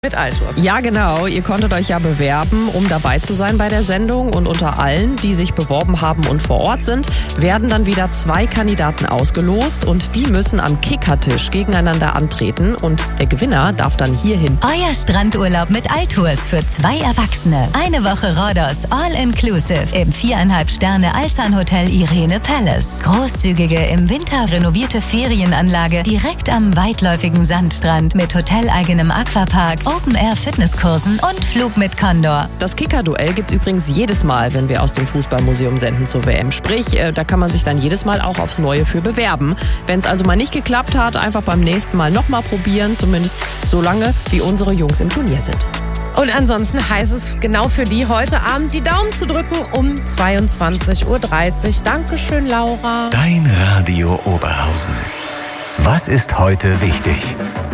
Mit Altus. Ja, genau. Ihr konntet euch ja bewerben, um dabei zu sein bei der Sendung. Und unter allen, die sich beworben haben und vor Ort sind, werden dann wieder 2 Kandidaten ausgelost. Und die müssen am Kickertisch gegeneinander antreten. Und der Gewinner darf dann hierhin. Euer Strandurlaub mit Altours für 2 Erwachsene. Eine Woche Rhodos, all-inclusive im 4,5 Sterne Alsan Hotel Irene Palace. Großzügige, im Winter renovierte Ferienanlage direkt am weitläufigen Sandstrand mit hoteleigenem Aquapark, Open-Air-Fitnesskursen und Flug mit Condor. Das Kicker-Duell gibt's übrigens jedes Mal, wenn wir aus dem Fußballmuseum senden zur WM. Sprich, da kann man sich dann jedes Mal auch aufs Neue für bewerben. Wenn es also mal nicht geklappt hat, einfach beim nächsten Mal nochmal probieren. Zumindest so lange, wie unsere Jungs im Turnier sind. Und ansonsten heißt es genau für die heute Abend die Daumen zu drücken um 22:30 Uhr. Dankeschön, Laura. Dein Radio Oberhausen. Was ist heute wichtig?